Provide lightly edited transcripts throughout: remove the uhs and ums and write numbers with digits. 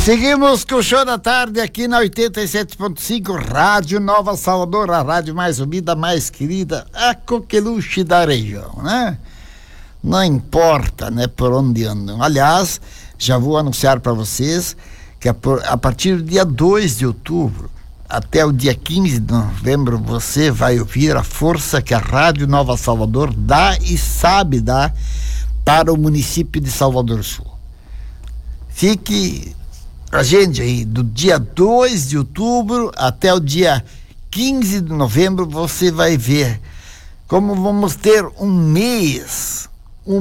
Seguimos com o Show da Tarde aqui na 87.5 Rádio Nova Salvador, a rádio mais ouvida, mais querida, a coqueluche da região, né? Não importa, né, por onde andam. Aliás, já vou anunciar para vocês que a partir do dia 2 de outubro até o dia 15 de novembro você vai ouvir a força que a Rádio Nova Salvador dá e sabe dar para o município de Salvador Sul. Fique a gente aí, do dia 2 de outubro até o dia 15 de novembro, você vai ver como vamos ter um mês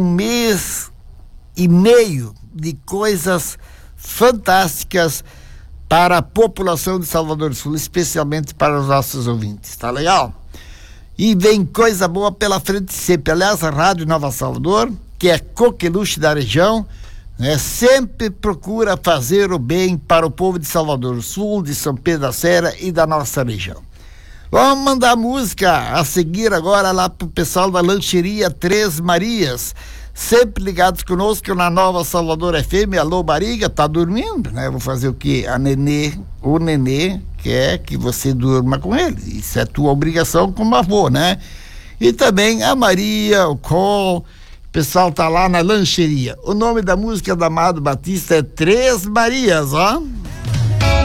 e meio de coisas fantásticas para a população de Salvador Sul, especialmente para os nossos ouvintes, tá legal? E vem coisa boa pela frente sempre. Aliás, a Rádio Nova Salvador, que é coqueluche da região, sempre procura fazer o bem para o povo de Salvador Sul, de São Pedro da Serra e da nossa região. Vamos mandar música a seguir agora lá pro pessoal da lancheria Três Marias, sempre ligados conosco na Nova Salvador FM. Alô, Bariga, tá dormindo, né? Vou fazer o quê? O nenê quer que você durma com ele, isso é tua obrigação como avô, né? E também a Maria, o Col. O pessoal tá lá na lancheria. O nome da música do Amado Batista é Três Marias, ó.